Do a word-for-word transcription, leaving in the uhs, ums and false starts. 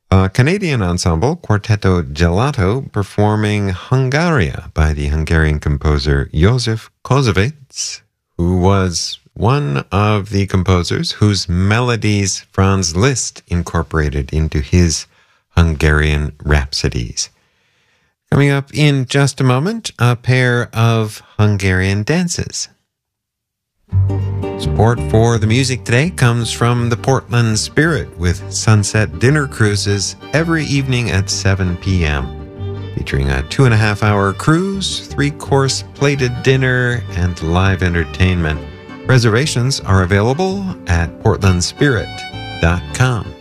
A Canadian ensemble, Quartetto Gelato, performing Hungaria by the Hungarian composer Josef Kozovic, who was one of the composers whose melodies Franz Liszt incorporated into his Hungarian Rhapsodies. Coming up in just a moment, a pair of Hungarian dances. Support for the music today comes from the Portland Spirit with sunset dinner cruises every evening at seven p.m. featuring a two and a half hour cruise, three-course plated dinner, and live entertainment. Reservations are available at portland spirit dot com.